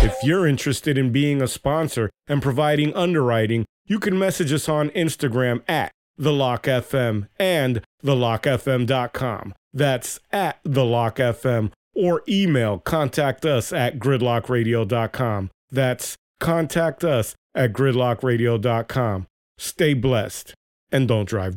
If you're interested in being a sponsor and providing underwriting, you can message us on Instagram at TheLockFM and TheLockFM.com. That's at TheLockFM, or email contact us at gridlockradio.com. That's contact us at gridlockradio.com. Stay blessed and don't drive